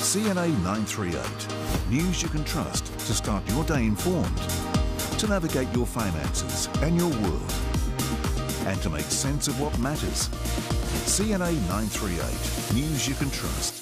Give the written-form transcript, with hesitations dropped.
CNA 938. News you can trust to start your day informed, to navigate your finances and your world, and to make sense of what matters. CNA 938. News you can trust.